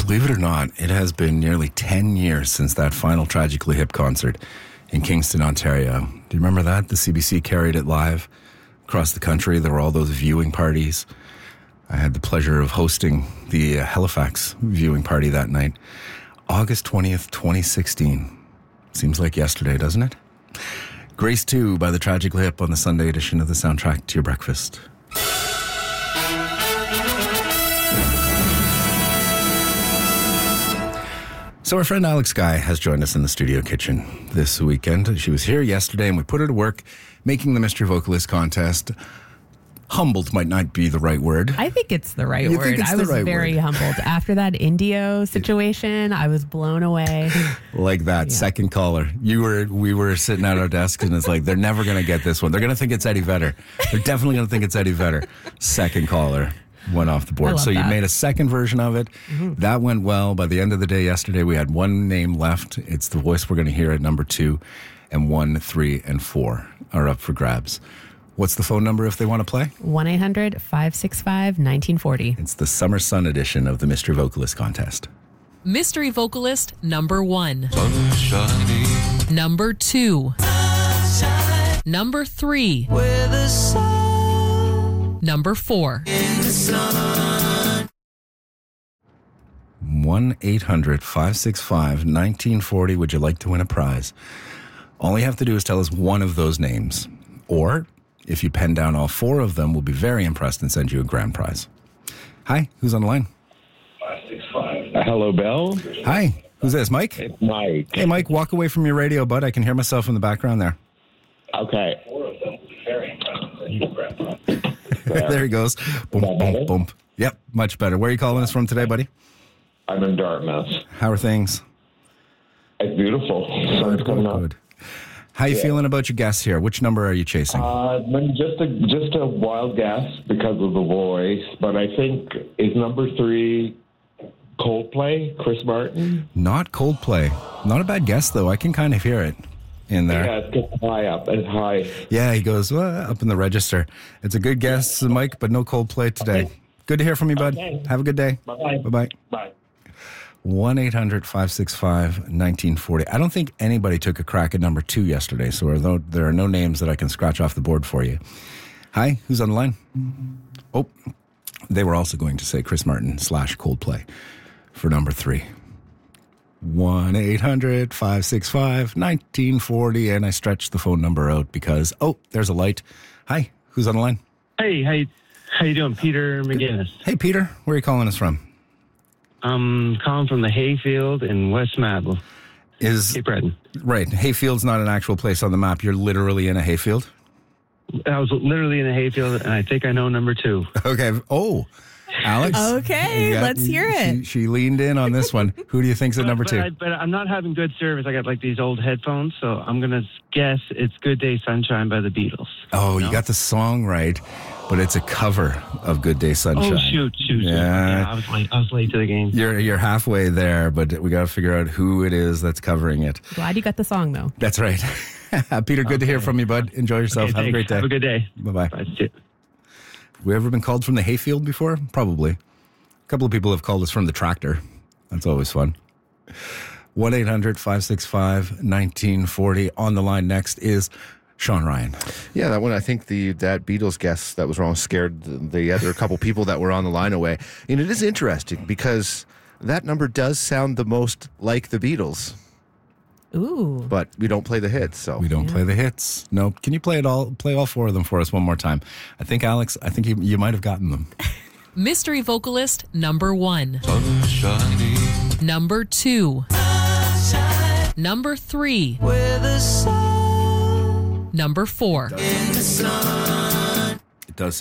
Believe it or not, it has been nearly 10 years since that final Tragically Hip concert in Kingston, Ontario. Do you remember that? The CBC carried it live across the country. There were all those viewing parties. I had the pleasure of hosting the Halifax viewing party that night. August 20th, 2016. Seems like yesterday, doesn't it? Grace 2 by the Tragically Hip on the Sunday edition of the Soundtrack to Your Breakfast. So our friend Alex Guy has joined us in the studio kitchen this weekend. She was here yesterday and we put her to work making the Mystery Vocalist contest. Humbled might not be the right word. I think it's the right word. I was very humbled. After that Indio situation, I was blown away. Like that second caller. We were sitting at our desks and it's like, they're never going to get this one. They're going to think it's Eddie Vedder. They're definitely going to think it's Eddie Vedder. Second caller went off the board. So you made a second version of it. Mm-hmm. That went well. By the end of the day yesterday, we had one name left. It's the voice we're going to hear at number 2, and 1, 3, and 4 are up for grabs. What's the phone number if they want to play? 1-800-565-1940. It's the Summer Sun edition of the Mystery Vocalist contest. Mystery Vocalist number 1. Sunshiny. Number 2. Sunshine. Number 3. Where the sun. Number 4. In the sun. 1-800-565-1940. Would you like to win a prize? All you have to do is tell us one of those names. Or, if you pen down all 4 of them, we'll be very impressed and send you a grand prize. Hi, who's on the line? 565. Hello, Bill. Hi, who's this, Mike? It's Mike. Hey, Mike, walk away from your radio, bud. I can hear myself in the background there. Okay. There he goes. Boom, boom, boom. Yep, much better. Where are you calling us from today, buddy? I'm in Dartmouth. How are things? It's beautiful. Sun's coming up. Good. How are you feeling about your guess here? Which number are you chasing? Just a wild guess because of the voice, but I think is number 3 Coldplay, Chris Martin? Not Coldplay. Not a bad guess, though. I can kind of hear it in there. Yeah, it's high up. It's high. Yeah, he goes up in the register. It's a good guess, Mike, but no Coldplay today. Okay. Good to hear from you, bud. Okay. Have a good day. Bye-bye. Bye-bye. Bye. 1-800-565-1940. I don't think anybody took a crack at number 2 yesterday, so there are no names that I can scratch off the board for you. Hi, who's on the line? Oh, they were also going to say Chris Martin / Coldplay for number 3. 1-800-565-1940, and I stretched the phone number out because, there's a light. Hi, who's on the line? Hey, how you doing? Peter McGinnis. Hey, Peter, where are you calling us from? I'm calling from the Hayfield in West Madel. Cape Breton. Right, Hayfield's not an actual place on the map. You're literally in a hayfield? I was literally in a hayfield, and I think I know number 2. Okay. Oh, Alex? Okay, let's hear it. She leaned in on this one. Who do you think's at number 2? But I'm not having good service. I got like these old headphones, so I'm going to guess it's Good Day Sunshine by the Beatles. Oh, you got the song right, but it's a cover of Good Day Sunshine. Oh, shoot. Yeah, I was late to the game. You're halfway there, but we got to figure out who it is that's covering it. Glad you got the song, though. That's right. Peter, good to hear from you, bud. Enjoy yourself. Have a great day. Have a good day. Bye-bye. Bye. Have we ever been called from the hayfield before? Probably. A couple of people have called us from the tractor. That's always fun. 1-800-565-1940. On the line next is Sean Ryan. Yeah, that one, I think that Beatles guess that was wrong scared the other couple people that were on the line away. And it is interesting because that number does sound the most like the Beatles. Ooh. But we don't play the hits, so. We don't play the hits. Nope. Can you play all 4 of them for us one more time? I think, Alex, you might have gotten them. Mystery Vocalist number 1. Sunshiny. Number 2. Sunshine. Number 3. Where the sun. Number 4. In the sun. It does